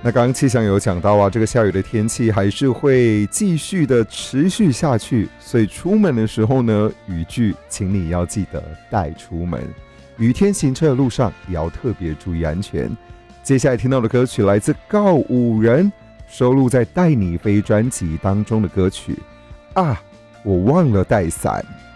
那刚刚气象有讲到啊，这个下雨的天气还是会继续的持续下去，所以出门的时候呢，雨具请你要记得带出门。雨天行车的路上也要特别注意安全。接下来听到的歌曲来自告五人，收录在《带你飞》专辑当中的歌曲啊，我忘了带伞。